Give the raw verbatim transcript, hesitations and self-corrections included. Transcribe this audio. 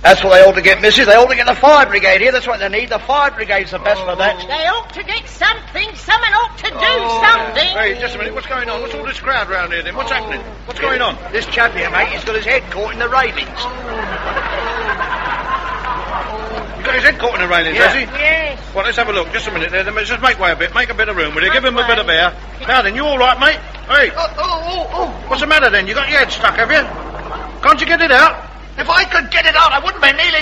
That's what they ought to get, missus. They ought to get the fire brigade here. That's what they need. The fire brigade's the best oh. for that. They ought to get something. Someone ought to do oh. something. Hey, just a minute. What's going on? What's all this crowd round here then? What's happening? What's going on? This chap here, mate, he's got his head caught in the railings. He's got his head caught in the railings, Yeah. has he? Yes. Well, let's have a look. Just a minute there. Then just make way a bit. Make a bit of room. Will you Make give him a bit of way. air? Now then, you all right, mate? Hey, Oh, oh, oh, oh. what's the matter then? You got your head stuck, have you? Can't you get it out? If I could get it out, I wouldn't be kneeling